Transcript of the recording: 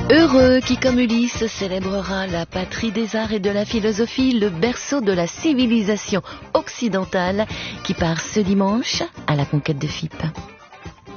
Heureux qui, comme Ulysse, célébrera la patrie des arts et de la philosophie, le berceau de la civilisation occidentale qui part ce dimanche à la conquête de Chypre.